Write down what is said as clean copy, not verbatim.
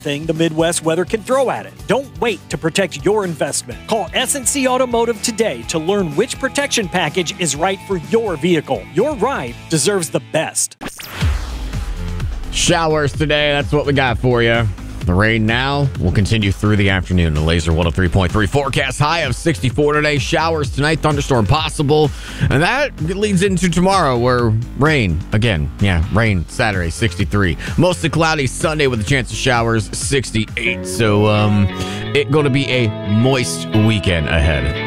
thing the Midwest weather can throw at it. Don't wait to protect your investment. Call S&C Automotive today to learn which protection package is right for your vehicle. Your ride deserves the best. Showers today, that's what we got for you. The rain now will continue through the afternoon. The Laser 103.3 forecast high of 64 today. Showers tonight, thunderstorm possible. And that leads into tomorrow where rain again. Yeah, rain Saturday, 63. Mostly cloudy Sunday with a chance of showers, 68. So it's going to be a moist weekend ahead.